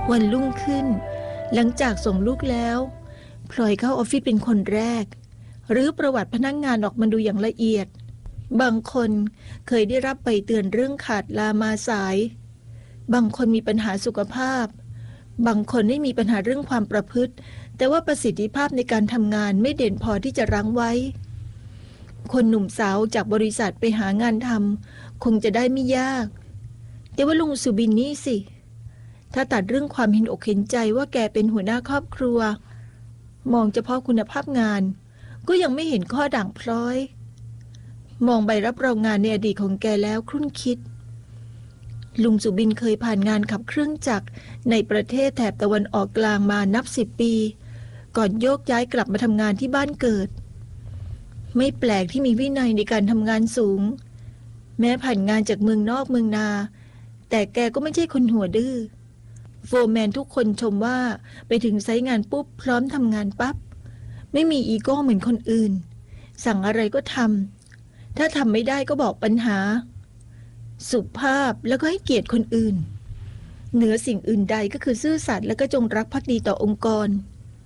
วันรุ่งขึ้นหลังจากส่งลูกแล้วพลอยเข้าออฟฟิศเป็นคนแรกหรือประวัติพนักงานออกมาดูอย่างละเอียดบางคนเคยได้รับใบเตือนเรื่องขาดลามาสายบางคนมีปัญหาสุขภาพบางคนไม่มีปัญหาเรื่องความประพฤติแต่ว่าประสิทธิภาพในการทำงานไม่เด่นพอที่จะรั้งไว้คนหนุ่มสาวจากบริษัทไปหางานทำคงจะได้ไม่ยากแต่ว่าลุงสุบินนี่สิถ้าตัดเรื่องความเห็นอกเห็นใจว่าแกเป็นหัวหน้าครอบครัวมองเฉพาะคุณภาพงานก็ยังไม่เห็นข้อด่างพร้อยมองใบรับรองงานในอดีตของแกแล้วครุ่นคิดลุงสุบินเคยผ่านงานขับเครื่องจักรในประเทศแถบตะวันออกกลางมานับ10 ปีก่อนโยกย้ายกลับมาทำงานที่บ้านเกิดไม่แปลกที่มีวินัยในการทำงานสูงแม้ผ่านงานจากเมืองนอกเมืองนาแต่แกก็ไม่ใช่คนหัวดื้อโฟร์แมนทุกคนชมว่าไปถึงไซต์งานปุ๊บพร้อมทำงานปั๊บไม่มีอีโก้เหมือนคนอื่นสั่งอะไรก็ทำถ้าทำไม่ได้ก็บอกปัญหาสุภาพแล้วก็ให้เกียรติคนอื่นเหนือสิ่งอื่นใดก็คือซื่อสัตย์และก็จงรักภักดีต่อองค์กร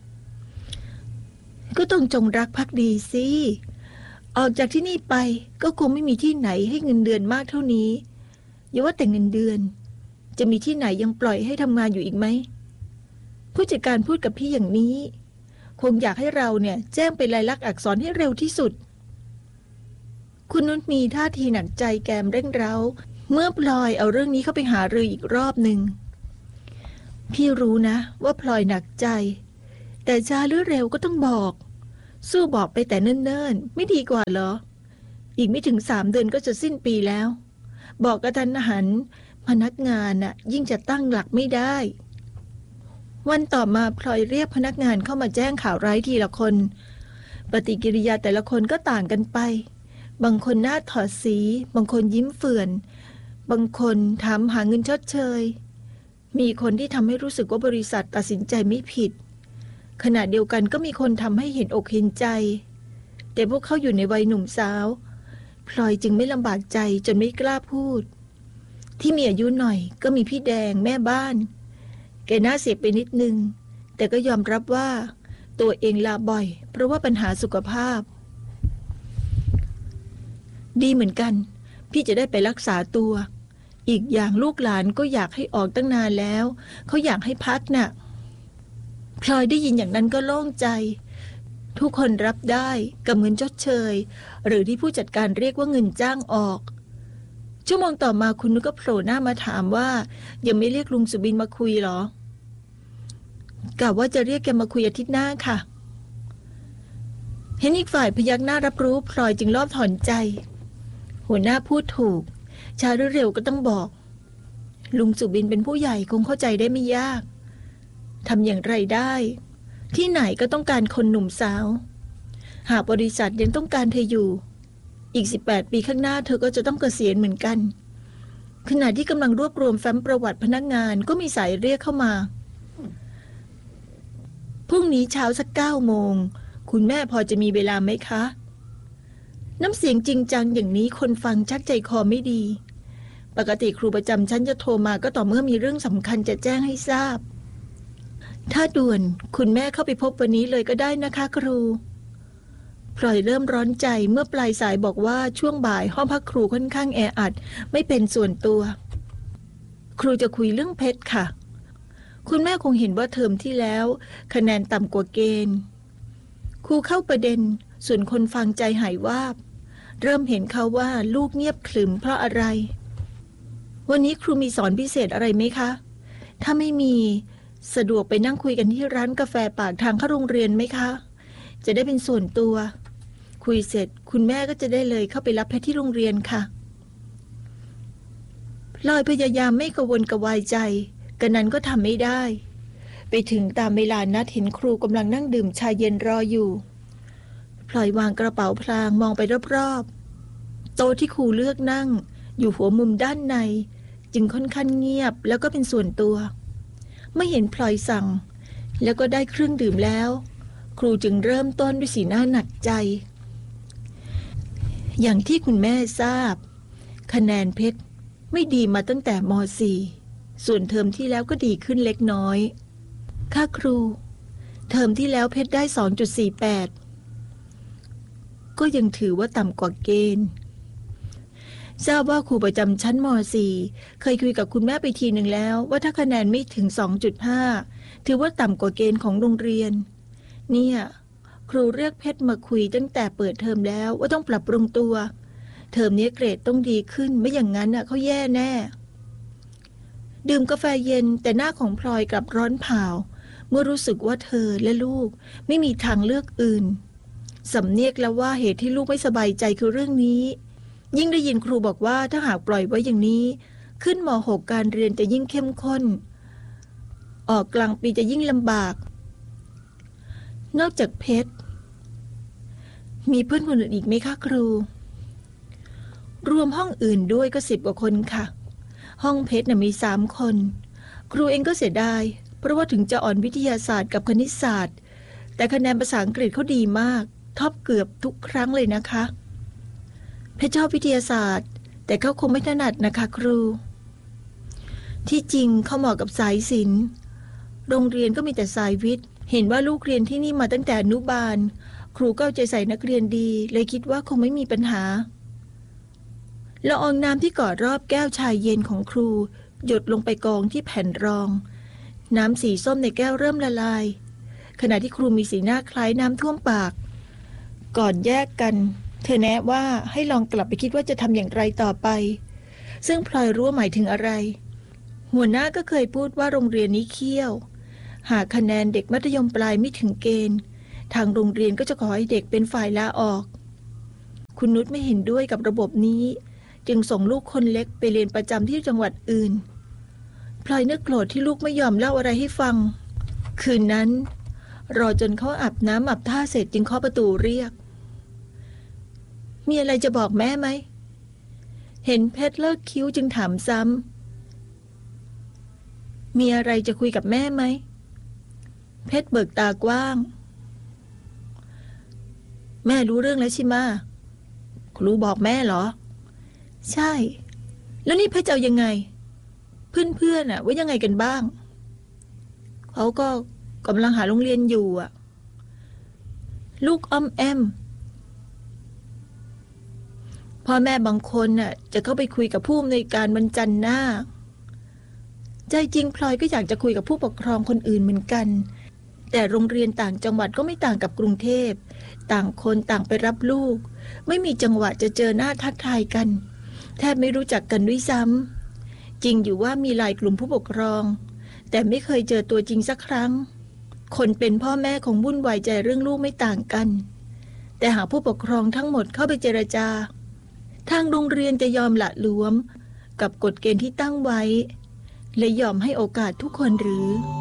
ก็ต้องจงรักภักดีสิออกจากที่นี่ไปก็คงไม่มีที่ไหนให้เงินเดือนมากเท่านี้อย่าว่าแต่เงินเดือนจะมีที่ไหนยังปล่อยให้ทำงานอยู่อีกไหมผู้จัดการพูดกับพี่อย่างนี้คงอยากให้เราเนี่ยแจ้งเป็นลายลักษณ์อักษรให้เร็วที่สุดคุณนุชมีท่าทีหนักใจแกมเร่งเร้าเมื่อพลอยเอาเรื่องนี้เข้าไปหารืออีกรอบหนึ่งพี่รู้นะว่าพลอยหนักใจแต่ช้าหรือเร็วก็ต้องบอกสู้บอกไปแต่เนิ่นๆไม่ดีกว่าเหรออีกไม่ถึง3 เดือนก็จะสิ้นปีแล้วบอกกระทันหันพนักงานน่ะยิ่งจะตั้งหลักไม่ได้วันต่อมาพลอยเรียกพนักงานเข้ามาแจ้งข่าวร้ายทีละคนปฏิกิริยาแต่ละคนก็ต่างกันไปบางคนหน้าถอดสีบางคนยิ้มเฟื่อนบางคนถามหาเงินชดเชยมีคนที่ทำให้รู้สึกว่าบริษัทตัดสินใจไม่ผิดขณะเดียวกันก็มีคนทำให้เห็นอกเห็นใจแต่พวกเขาอยู่ในวัยหนุ่มสาวพลอยจึงไม่ลำบากใจจนไม่กล้าพูดที่มีอายุหน่อยก็มีพี่แดงแม่บ้านแกน่าเสียไปนิดนึงแต่ก็ยอมรับว่าตัวเองลาบ่อยเพราะว่าปัญหาสุขภาพดีเหมือนกันพี่จะได้ไปรักษาตัวอีกอย่างลูกหลานก็อยากให้ออกตั้งนานแล้วเขาอยากให้พักน่ะพลอยได้ยินอย่างนั้นก็โล่งใจทุกคนรับได้กับเงินชดเชยหรือที่ผู้จัดการเรียกว่าเงินจ้างออกชั่วโมงต่อมาคุณนุชก็โผล่หน้ามาถามว่ายังไม่เรียกลุงสุบินมาคุยหรอกะว่าจะเรียกแกมาคุยอาทิตย์หน้าค่ะเห็นอีกฝ่ายพยักหน้ารับรู้พลอยจึงรอบถอนใจหัวหน้าพูดถูกช้าหรือเร็วก็ต้องบอกลุงสุบินเป็นผู้ใหญ่คงเข้าใจได้ไม่ยากทำอย่างไรได้ที่ไหนก็ต้องการคนหนุ่มสาวหากบริษัทยังต้องการเธออยู่อีก18 ปีข้างหน้าเธอก็จะต้องเกษียณเหมือนกันขณะที่กำลังรวบรวมแฟ้มประวัติพนักงานก็มีสายเรียกเข้ามาพรุ่งนี้เช้าสัก9 โมงคุณแม่พอจะมีเวลาไหมคะน้ำเสียงจริงจังอย่างนี้คนฟังชักใจคอไม่ดีปกติครูประจำชั้นจะโทรมาก็ต่อเมื่อมีเรื่องสำคัญจะแจ้งให้ทราบถ้าด่วนคุณแม่เข้าไปพบวันนี้เลยก็ได้นะคะครูพลอยเริ่มร้อนใจเมื่อปลายสายบอกว่าช่วงบ่ายห้องพักครูค่อนข้างแออัดไม่เป็นส่วนตัวครูจะคุยเรื่องเพชรค่ะคุณแม่คงเห็นว่าเทอมที่แล้วคะแนนต่ำกว่าเกณฑ์ครูเข้าประเด็นส่วนคนฟังใจหายวาบเริ่มเห็นเขาว่าลูกเงียบขรึมเพราะอะไรวันนี้ครูมีสอนพิเศษอะไรไหมคะถ้าไม่มีสะดวกไปนั่งคุยกันที่ร้านกาแฟปากทางเข้าโรงเรียนไหมคะจะได้เป็นส่วนตัวคุยเสร็จคุณแม่ก็จะได้เลยเข้าไปรับเพชรที่โรงเรียนค่ะพลอยพยายามไม่กระวนกระวายใจกันนั้นก็ทำไม่ได้ไปถึงตามเวลานัดเห็นครูกำลังนั่งดื่มชาเย็นรออยู่พลอยวางกระเป๋าพลางมองไปรอบๆโต๊ะที่ครูเลือกนั่งอยู่หัวมุมด้านในจึงค่อนข้างเงียบแล้วก็เป็นส่วนตัวไม่เห็นพลอยสั่งแล้วก็ได้เครื่องดื่มแล้วครูจึงเริ่มต้นด้วยสีหน้าหนักใจอย่างที่คุณแม่ทราบคะแนนเพชรไม่ดีมาตั้งแต่มส่วนเทอมที่แล้วก็ดีขึ้นเล็กน้อยค่าครูเทอมที่แล้วเพชรได้ 2.48 ก็ยังถือว่าต่ำกว่าเกณฑ์ทราบว่าครูประจำชั้นม.4 เคยคุยกับคุณแม่ไปทีหนึ่งแล้วว่าถ้าคะแนนไม่ถึง 2.5 ถือว่าต่ำกว่าเกณฑ์ของโรงเรียนเนี่ยครูเรียกเพชรมาคุยตั้งแต่เปิดเทอมแล้วว่าต้องปรับปรุงตัวเทอมนี้เกรดต้องดีขึ้นไม่อย่างนั้นเขาแย่แน่ดื่มกาแฟเย็นแต่หน้าของพลอยกลับร้อนเผาเมื่อรู้สึกว่าเธอและลูกไม่มีทางเลือกอื่นสำเนียกแล้วว่าเหตุที่ลูกไม่สบายใจคือเรื่องนี้ยิ่งได้ยินครูบอกว่าถ้าหากปล่อยไว้อย่างนี้ขึ้นม.6 การเรียนจะยิ่งเข้มข้นออกกลางปีจะยิ่งลำบากนอกจากเพชรมีเพื่อนคนอื่นอีกไหมคะครูรวมห้องอื่นด้วยก็10 กว่าคนค่ะห้องเพชรมี3 คนครูเองก็เสียดายเพราะว่าถึงจะอ่อนวิทยาศาสตร์กับคณิตศาสตร์แต่คะแนนภาษาอังกฤษเขาดีมากท็อปเกือบทุกครั้งเลยนะคะเพชรชอบวิทยาศาสตร์แต่เขาคงไม่ถนัดนะคะครูที่จริงเขาเหมาะกับสายศิลป์โรงเรียนก็มีแต่สายวิทย์เห็นว่าลูกเรียนที่นี่มาตั้งแต่อนุบาลครูก็เอาใจใส่นักเรียนดีเลยคิดว่าคงไม่มีปัญหาละอองน้ำที่กอดรอบแก้วชาเย็นของครูหยดลงไปกองที่แผ่นรองน้ำสีส้มในแก้วเริ่มละลายขณะที่ครูมีสีหน้าคล้ายน้ำท่วมปากก่อนแยกกันเธอแนะว่าให้ลองกลับไปคิดว่าจะทำอย่างไรต่อไปซึ่งพลอยรู้ว่าหมายถึงอะไรหัวหน้าก็เคยพูดว่าโรงเรียนนี้เขี้ยวหากคะแนนเด็กมัธยมปลายไม่ถึงเกณฑ์ทางโรงเรียนก็จะขอให้เด็กเป็นฝ่ายลาออกคุณนุชไม่เห็นด้วยกับระบบนี้จึงส่งลูกคนเล็กไปเรียนประจำที่จังหวัดอื่นพลอยนึกโกรธที่ลูกไม่ยอมเล่าอะไรให้ฟังคืนนั้นรอจนเขาอาบน้ำอาบท่าเสร็จจึงเคาะประตูเรียกมีอะไรจะบอกแม่ไหมเห็นเพชรเลิกคิ้วจึงถามซ้ำมีอะไรจะคุยกับแม่ไหมเพชรเบิกตากว้างแม่รู้เรื่องแล้วใช่ไหมครูบอกแม่เหรอใช่แล้วนี่เพชรจะเอายังไงเพื่อนว่ายังไงกันบ้างเขาก็กำลังหาโรงเรียนอยู่ลูกอ้อมแอมพ่อแม่บางคนจะเข้าไปคุยกับผู้อำนวยการวันจันทร์หน้าใจจริงพลอยก็อยากจะคุยกับผู้ปกครองคนอื่นเหมือนกันแต่โรงเรียนต่างจังหวัดก็ไม่ต่างกับกรุงเทพต่างคนต่างไปรับลูกไม่มีจังหวะจะเจอหน้าทักทายกันแทบไม่รู้จักกันด้วยซ้ำจริงอยู่ว่ามีหลายกลุ่มผู้ปกครองแต่ไม่เคยเจอตัวจริงสักครั้งคนเป็นพ่อแม่คงวุ่นวายใจเรื่องลูกไม่ต่างกันแต่หากผู้ปกครองทั้งหมดเข้าไปเจรจาทางโรงเรียนจะยอมละหลวมกับกฎเกณฑ์ที่ตั้งไว้และยอมให้โอกาสทุกคนหรือ